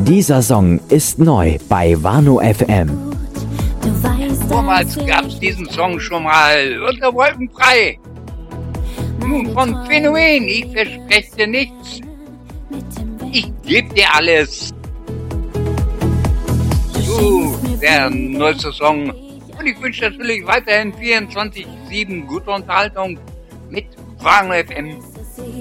Dieser Song ist neu bei Wano FM. Vormals gab's diesen Song schon mal unter Wolkenfrei. Nun von Phänomen, ich verspreche dir nichts. Ich geb dir alles. So, der neueste Song. Und ich wünsche natürlich weiterhin 24/7 gute Unterhaltung mit Wano FM.